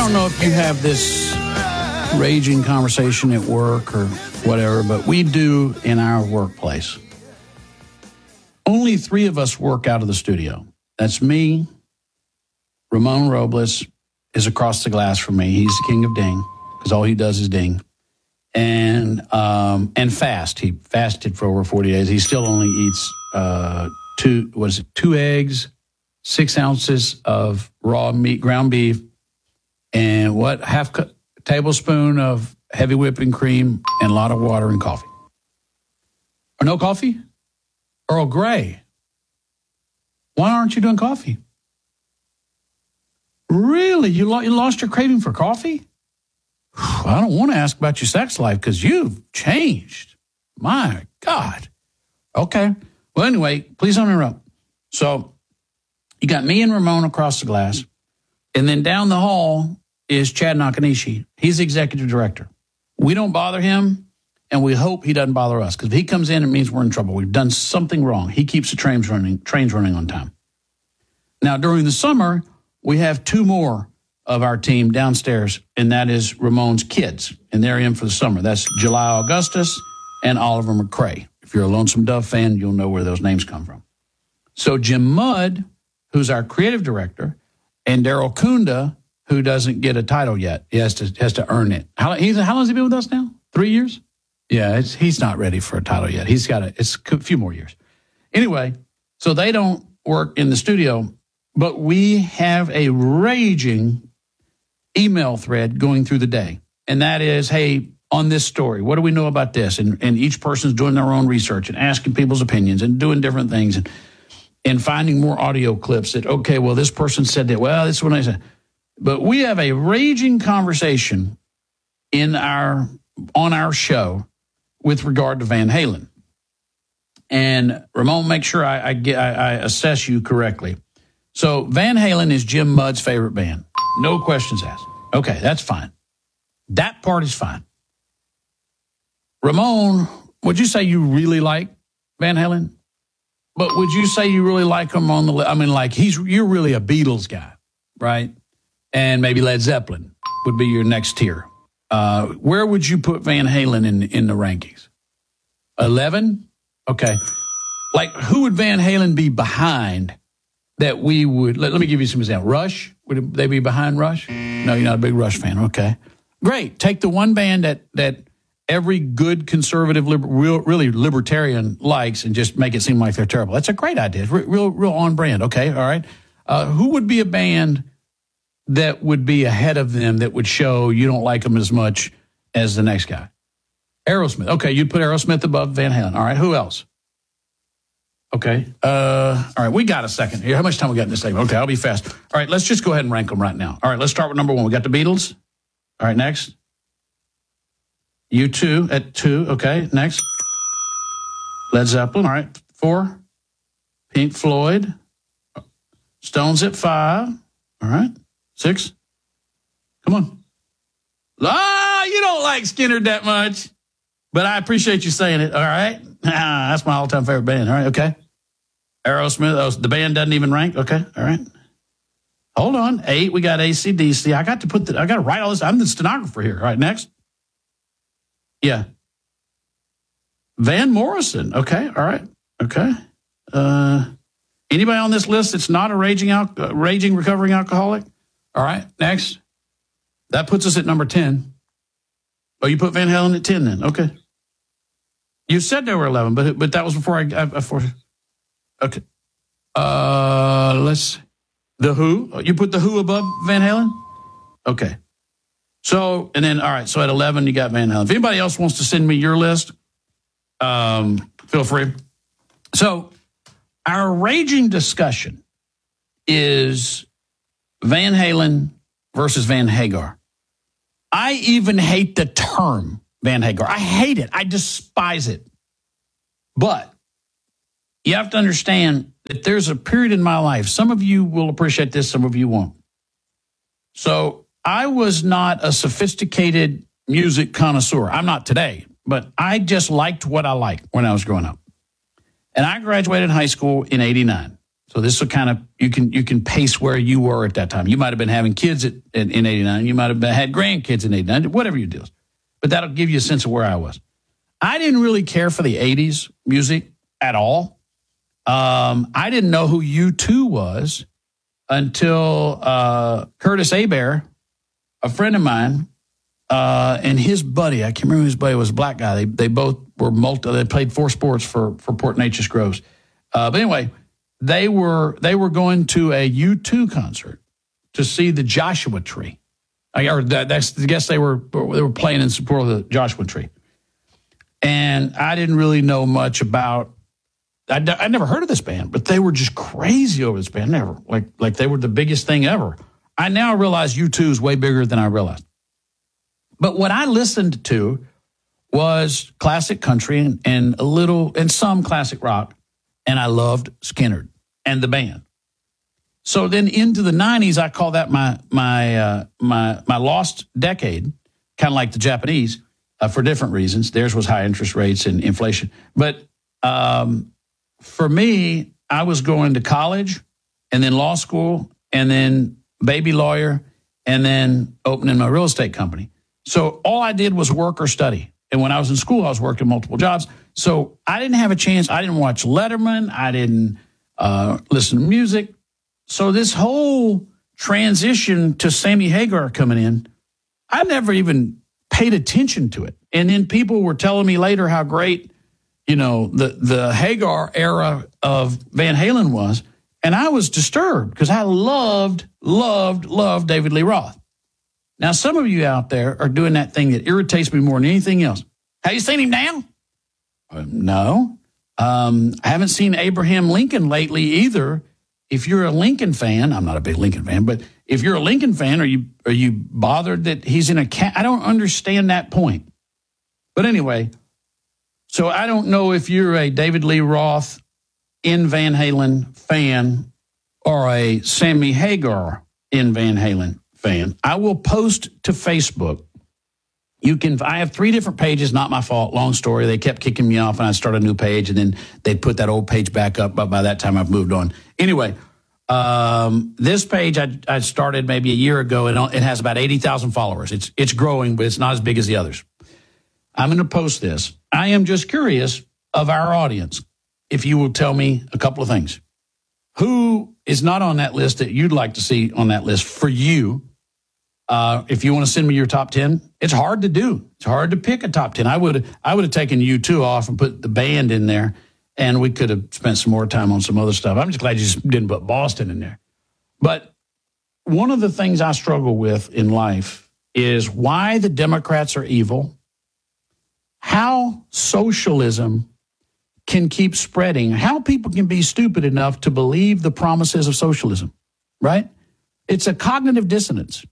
don't know if you have this raging conversation at work or whatever, but we do in our workplace. Only 3 of us work out of the studio. That's me. Ramon Robles is across the glass from me. He's the king of ding because all he does is ding. And fast. He fasted for over 40 days. He still only eats 2 eggs, 6 ounces of raw meat, ground beef, and half tablespoon of heavy whipping cream and a lot of water and coffee. Or no coffee? Earl Grey. Why aren't you doing coffee? Really? You lost your craving for coffee? I don't want to ask about your sex life because you've changed. My God. Okay. Well, anyway, please don't interrupt. So you got me and Ramon across the glass, and then down the hall is Chad Nakanishi. He's the executive director. We don't bother him, and we hope he doesn't bother us because if he comes in, it means we're in trouble. We've done something wrong. He keeps the trains running on time. Now, during the summer, we have 2 more of our team downstairs, and that is Ramon's kids, and they're in for the summer. That's July Augustus and Oliver McCrae. If you're a Lonesome Dove fan, you'll know where those names come from. So Jim Mudd, who's our creative director, and Daryl Kunda, who doesn't get a title yet. He has to earn it. How long has he been with us now? 3 years? Yeah, he's not ready for a title yet. It's a few more years. Anyway, so they don't work in the studio, but we have a raging email thread going through the day. And that is, hey, on this story, what do we know about this? And each person's doing their own research and asking people's opinions and doing different things and finding more audio clips that, okay, well, this person said that. Well, this is what I said. But we have a raging conversation on our show with regard to Van Halen. And Ramon, make sure I assess you correctly. So Van Halen is Jim Mudd's favorite band. No questions asked. Okay, that's fine. That part is fine. Ramon, would you say you really like Van Halen? But would you say you really like him on the? I mean, like you're really a Beatles guy, right? And maybe Led Zeppelin would be your next tier. Where would you put Van Halen in the rankings? 11? Okay. Like, who would Van Halen be behind that we would... Let me give you some examples. Rush? Would they be behind Rush? No, you're not a big Rush fan. Okay. Great. Take the one band that every good conservative, really libertarian likes and just make it seem like they're terrible. That's a great idea. It's real on brand. Okay. All right. Who would be a band that would be ahead of them that would show you don't like them as much as the next guy? Aerosmith. Okay, you'd put Aerosmith above Van Halen. All right, who else? Okay. All right, we got a second here. How much time we got in this segment? Okay, I'll be fast. All right, let's just go ahead and rank them right now. All right, let's start with number 1. We got the Beatles. All right, next. U2 at 2. Okay, next. Led Zeppelin. All right, 4. Pink Floyd. Stones at 5. All right. 6. Come on. You don't like Skinner that much, but I appreciate you saying it. All right. That's my all-time favorite band. All right. Okay. Aerosmith. The band doesn't even rank. Okay. All right. Hold on. 8. We got AC/DC. I got to write all this. I'm the stenographer here. All right. Next. Yeah. Van Morrison. Okay. All right. Okay. Anybody on this list that's not a raging recovering alcoholic? All right, next. That puts us at number 10. Oh, you put Van Halen at 10 then? Okay. You said there were 11, but that was before okay. The Who. You put The Who above Van Halen? Okay. So, and then, all right, so at 11, you got Van Halen. If anybody else wants to send me your list, feel free. So, our raging discussion is Van Halen versus Van Hagar. I even hate the term Van Hagar. I hate it. I despise it. But you have to understand that there's a period in my life. Some of you will appreciate this, some of you won't. So I was not a sophisticated music connoisseur. I'm not today, but I just liked what I liked when I was growing up. And I graduated high school in 89. So this will kind of, you can pace where you were at that time. You might have been having kids in 89. You might have had grandkids in 89, whatever you do. But that'll give you a sense of where I was. I didn't really care for the 80s music at all. I didn't know who U2 was until Curtis Hebert, a friend of mine, and his buddy, I can't remember who his buddy was, a black guy. They both were they played 4 sports for Port Neches Groves. But anyway, they were going to a U2 concert to see the Joshua Tree. I guess they were playing in support of the Joshua Tree. And I didn't really know much about, I'd never heard of this band, but they were just crazy over this band. Never, like they were the biggest thing ever. I now realize U2 is way bigger than I realized. But what I listened to was classic country and some classic rock. And I loved Skynyrd and the band. So then into the 90s, I call that my lost decade, kind of like the Japanese, for different reasons. Theirs was high interest rates and inflation. But for me, I was going to college and then law school and then baby lawyer and then opening my real estate company. So all I did was work or study. And when I was in school, I was working multiple jobs. So I didn't have a chance. I didn't watch Letterman. I didn't listen to music. So this whole transition to Sammy Hagar coming in, I never even paid attention to it. And then people were telling me later how great, the Hagar era of Van Halen was. And I was disturbed because I loved David Lee Roth. Now, some of you out there are doing that thing that irritates me more than anything else. Have you seen him now? No. I haven't seen Abraham Lincoln lately either. If you're a Lincoln fan, I'm not a big Lincoln fan, but if you're a Lincoln fan, are you bothered that he's in I don't understand that point. But anyway, so I don't know if you're a David Lee Roth in Van Halen fan or a Sammy Hagar in Van Halen fan. I will post to Facebook. I have 3 different pages, not my fault, long story. They kept kicking me off and I started a new page and then they'd put that old page back up. But by that time I've moved on. Anyway, this page I started maybe a year ago and it has about 80,000 followers. It's growing, but it's not as big as the others. I'm going to post this. I am just curious of our audience, if you will tell me a couple of things. Who is not on that list that you'd like to see on that list for you? If you want to send me your top 10, it's hard to do. It's hard to pick a top 10. I would have taken U2 off and put the band in there, and we could have spent some more time on some other stuff. I'm just glad you just didn't put Boston in there. But one of the things I struggle with in life is why the Democrats are evil, how socialism can keep spreading, how people can be stupid enough to believe the promises of socialism, right? It's a cognitive dissonance.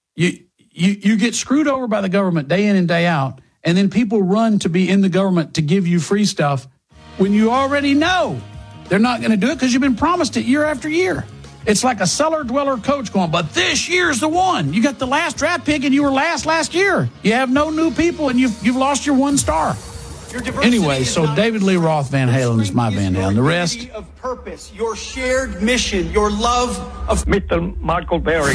You get screwed over by the government day in and day out, and then people run to be in the government to give you free stuff when you already know they're not going to do it because you've been promised it year after year. It's like a cellar-dweller coach going, but this year's the one. You got the last draft pick, and you were last year. You have no new people, and you've lost your 1 star. Anyway, so David Lee Roth Van Halen is my Van Halen. The rest of purpose, your shared mission, your love of Mr. Michael Berry.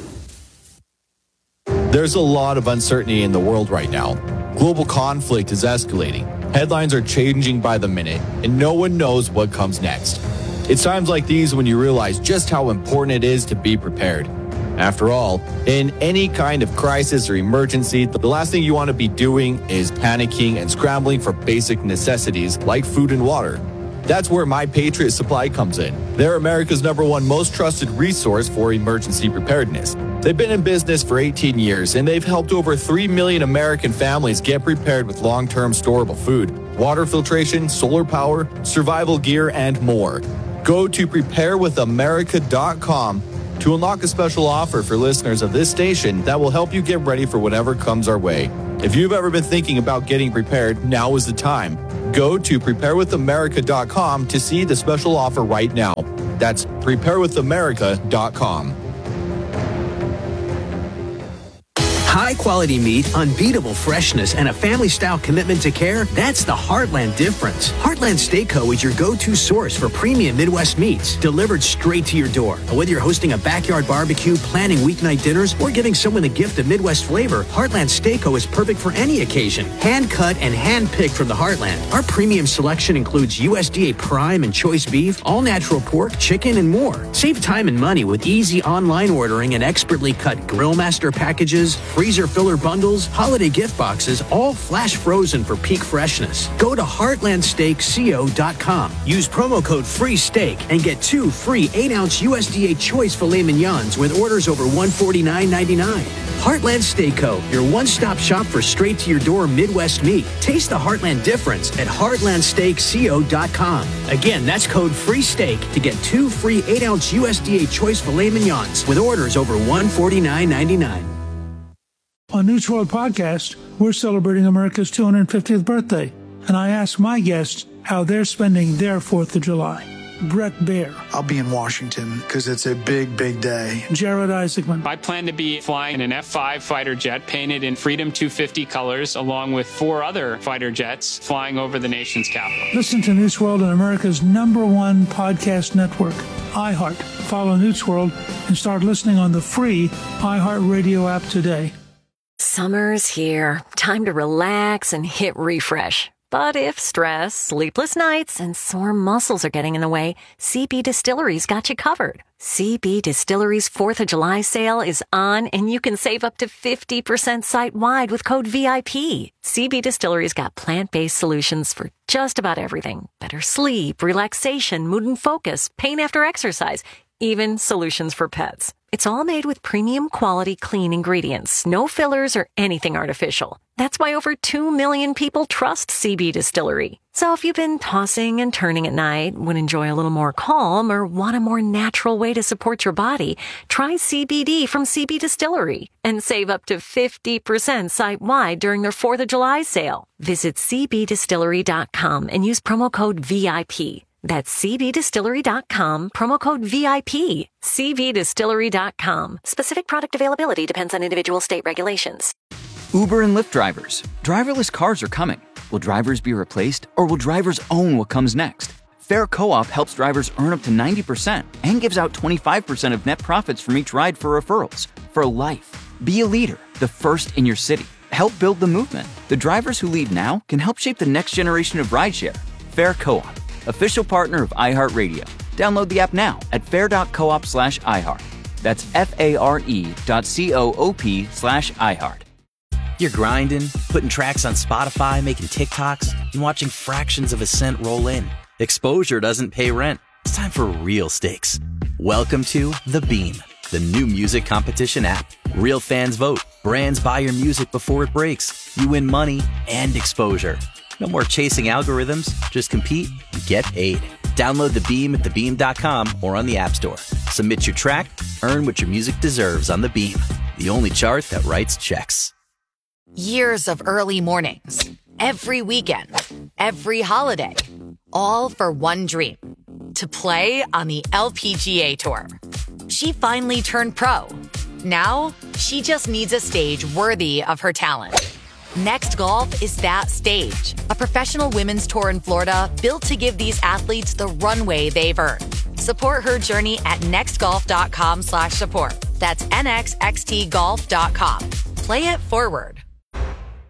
There's a lot of uncertainty in the world right now. Global conflict is escalating. Headlines are changing by the minute, and no one knows what comes next. It's times like these when you realize just how important it is to be prepared. After all, in any kind of crisis or emergency, the last thing you want to be doing is panicking and scrambling for basic necessities like food and water. That's where My Patriot Supply comes in. They're America's #1 most trusted resource for emergency preparedness. They've been in business for 18 years, and they've helped over 3 million American families get prepared with long-term storable food, water filtration, solar power, survival gear, and more. Go to preparewithamerica.com to unlock a special offer for listeners of this station that will help you get ready for whatever comes our way. If you've ever been thinking about getting prepared, now is the time. Go to preparewithamerica.com to see the special offer right now. That's preparewithamerica.com. Hi, High-quality meat, unbeatable freshness, and a family-style commitment to care, that's the Heartland difference. Heartland Steak Co. is your go-to source for premium Midwest meats, delivered straight to your door. And whether you're hosting a backyard barbecue, planning weeknight dinners, or giving someone the gift of Midwest flavor, Heartland Steak Co. is perfect for any occasion. Hand-cut and hand-picked from the Heartland. Our premium selection includes USDA Prime and Choice Beef, all-natural pork, chicken, and more. Save time and money with easy online ordering and expertly cut Grillmaster packages, freezer filler bundles, holiday gift boxes, all flash frozen for peak freshness. Go to heartlandsteakco.com. Use promo code FREESTEAK and get 2 free 8-ounce USDA Choice filet mignons with orders over $149.99. Heartland Steak Co., your one-stop shop for straight-to-your-door Midwest meat. Taste the Heartland difference at heartlandsteakco.com. Again, that's code FREESTEAK to get 2 free 8-ounce USDA Choice filet mignons with orders over $149.99. On News World Podcast, we're celebrating America's 250th birthday, and I asked my guests how they're spending their 4th of July. Brett Baer. I'll be in Washington because it's a big, big day. Jared Isaacman. I plan to be flying an F-5 fighter jet painted in Freedom 250 colors, along with 4 other fighter jets flying over the nation's capital. Listen to News World on America's #1 podcast network, iHeart. Follow News World and start listening on the free iHeartRadio app today. Summer's here. Time to relax and hit refresh. But if stress, sleepless nights, and sore muscles are getting in the way, CB Distillery's got you covered. CB Distillery's 4th of July sale is on, and you can save up to 50% site-wide with code VIP. CB Distillery's got plant-based solutions for just about everything. Better sleep, relaxation, mood and focus, pain after exercise, even solutions for pets. It's all made with premium quality clean ingredients, no fillers or anything artificial. That's why over 2 million people trust CB Distillery. So if you've been tossing and turning at night, would enjoy a little more calm, or want a more natural way to support your body, try CBD from CB Distillery and save up to 50% site-wide during their 4th of July sale. Visit cbdistillery.com and use promo code VIP. That's cbdistillery.com, promo code VIP. cbdistillery.com. Specific product availability depends on individual state regulations. Uber and Lyft drivers. Driverless cars are coming. Will drivers be replaced, or will drivers own what comes next? Fair Co-op helps drivers earn up to 90% and gives out 25% of net profits from each ride for referrals. For life. Be a leader, the first in your city. Help build the movement. The drivers who lead now can help shape the next generation of rideshare. Fair Co-op. Official partner of iHeartRadio. Download the app now at fair.coop/iHeart. That's FARE.coop/iHeart. You're grinding, putting tracks on Spotify, making TikToks, and watching fractions of a cent roll in. Exposure doesn't pay rent. It's time for real stakes. Welcome to The Beam, the new music competition app. Real fans vote. Brands buy your music before it breaks. You win money and exposure. No more chasing algorithms. Just compete and get paid. Download The Beam at thebeam.com or on the App Store. Submit your track, earn what your music deserves on The Beam, the only chart that writes checks. Years of early mornings, every weekend, every holiday, all for one dream, to play on the LPGA Tour. She finally turned pro. Now, she just needs a stage worthy of her talent. Next Golf is that stage, a professional women's tour in Florida built to give these athletes the runway they've earned. Support her journey at nextgolf.com/support. That's nxxtgolf.com. Play it forward.